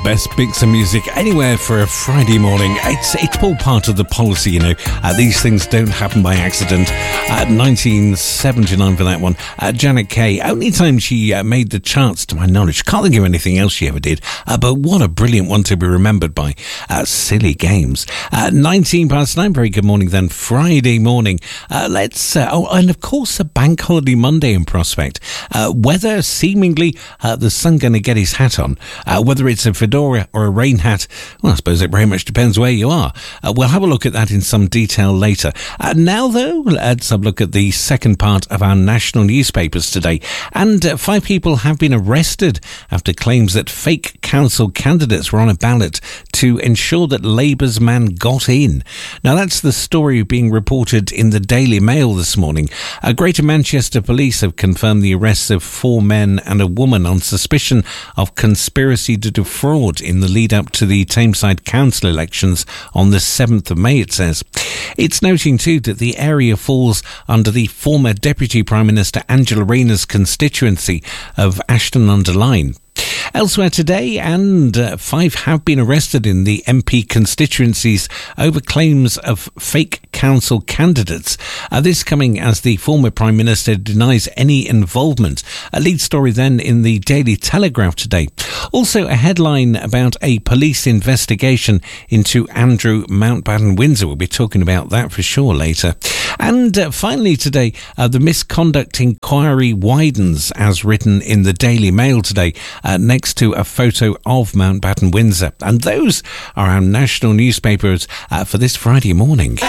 best mix of music anywhere for a Friday morning. It's all part of the policy, you know. These things don't happen by accident. 1979 for that one. Janet Kay, only time she made the charts to my knowledge. Can't think of anything else she ever did. But what a brilliant one to be remembered by. Silly Games. 9:19, very good morning then. Friday morning. And of course a bank holiday Monday in prospect. Weather, seemingly the sun going to get his hat on. Whether it's a fedora or a rain hat, well, I suppose it very much depends where you are. We'll have a look at that in some detail later. Now, though, let's have a look at the second part of our national newspapers today. And 5 people have been arrested after claims that fake council candidates were on a ballot to ensure that Labour's man got in. Now, that's the story being reported in the Daily Mail this morning. Greater Manchester Police have confirmed the arrests of 4 men and a woman on suspicion of conspiracy to defraud in the lead up to the Tameside Council elections on the 7th of May, it says. It's noting too that the area falls under the former Deputy Prime Minister Angela Rayner's constituency of Ashton-under-Lyne. Elsewhere today, and 5 have been arrested in the MP constituencies over claims of fake council candidates. This coming as the former Prime Minister denies any involvement. A lead story then in the Daily Telegraph today. Also a headline about a police investigation into Andrew Mountbatten-Windsor. We'll be talking about that for sure later. And finally today, the misconduct inquiry widens, as written in the Daily Mail today, next to a photo of Mountbatten-Windsor. And those are our national newspapers for this Friday morning.